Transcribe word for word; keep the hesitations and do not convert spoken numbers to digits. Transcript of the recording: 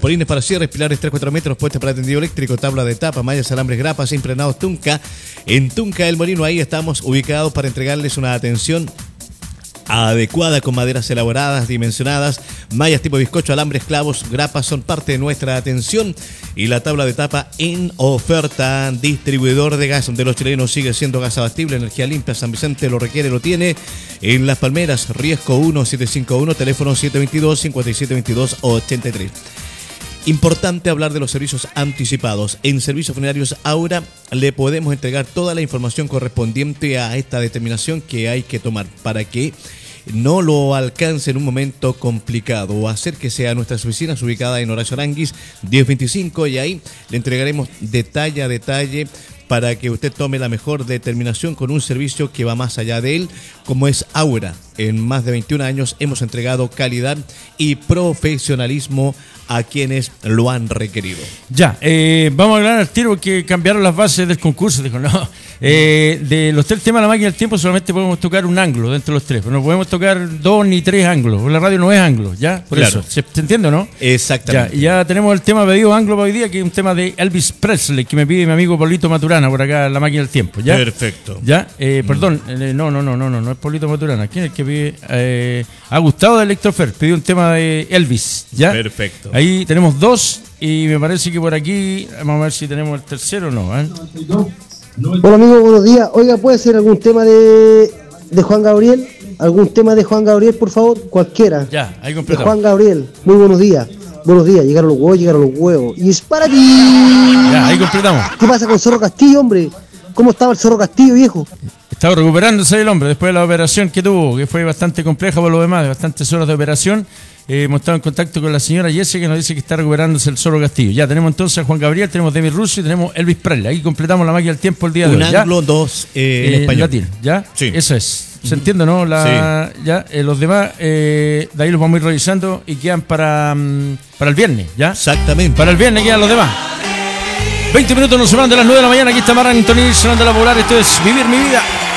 Polines para cierres, pilares tres a cuatro metros, puestas para tendido eléctrico, tabla de tapa, mallas, alambres, grapas, impregnados Tunca. En Tunca El Molino, ahí estamos ubicados para entregarles una atención adecuada con maderas elaboradas, dimensionadas, mallas tipo bizcocho, alambres, clavos, grapas son parte de nuestra atención y la tabla de tapa en oferta. Distribuidor de gas de los chilenos sigue siendo gas abastible, energía limpia, San Vicente lo requiere, lo tiene. En Las Palmeras, Riesgo uno siete cinco uno, teléfono siete dos dos, cinco siete dos dos, ocho tres. Importante hablar de los servicios anticipados. En Servicios Funerarios Aura le podemos entregar toda la información correspondiente a esta determinación que hay que tomar para que no lo alcance en un momento complicado, o acérquese a nuestras oficinas ubicadas en Horacio Aranguis diez veinticinco y ahí le entregaremos detalle a detalle para que usted tome la mejor determinación con un servicio que va más allá de él, como es Aura. En más de veintiún años hemos entregado calidad y profesionalismo a quienes lo han requerido. Ya, eh, vamos a hablar al tiro que cambiaron las bases del concurso. Dijo, no, eh, de los tres temas de la máquina del tiempo solamente podemos tocar un ángulo dentro de los tres, pero no podemos tocar dos ni tres ángulos. La radio no es ángulo, ¿ya? Por claro. eso, ¿se, ¿se entiende o no? Exactamente. Ya, ya tenemos el tema pedido ángulo para hoy día, que es un tema de Elvis Presley, que me pide mi amigo Pablito Maturana por acá en la máquina del tiempo, ¿ya? Perfecto. Ya, eh, perdón, eh, no, no, no, no, no, no es Pablito Maturana. ¿Quién es el que pide? Eh, a Gustavo de Electrofer, pidió un tema de Elvis, ¿ya? Perfecto. Ahí tenemos dos y me parece que por aquí, vamos a ver si tenemos el tercero o no, ¿eh? Hola amigo, buenos días. Oiga, ¿puede ser algún tema de, de Juan Gabriel? ¿Algún tema de Juan Gabriel, por favor? Cualquiera. Ya, ahí de completamos. Juan Gabriel. Muy buenos días. Buenos días. Llegaron los huevos, llegaron los huevos. Y es para ti. Ya, ahí completamos. ¿Qué pasa con Zorro Castillo, hombre? ¿Cómo estaba el Zorro Castillo, viejo? Estaba recuperándose el hombre después de la operación que tuvo, que fue bastante compleja por lo demás, de bastantes horas de operación. Eh, hemos estado en contacto con la señora Jessica, que nos dice que está recuperándose el Zorro Castillo. Ya tenemos entonces a Juan Gabriel, tenemos Demi Russo y tenemos Elvis Presley. Ahí completamos la máquina del tiempo el día de un hoy. Un ángulo, dos eh, en eh, español. Latín, ¿ya? Sí. Eso es. ¿Se entiende, no? La, sí. Ya, eh, los demás, eh, de ahí los vamos a ir revisando y quedan para, um, para el viernes, ¿ya? Exactamente. Para el viernes quedan los demás. veinte minutos nos separan de las nueve de la mañana. Aquí está Mar Anthony sonando la popular. Esto es Vivir mi Vida.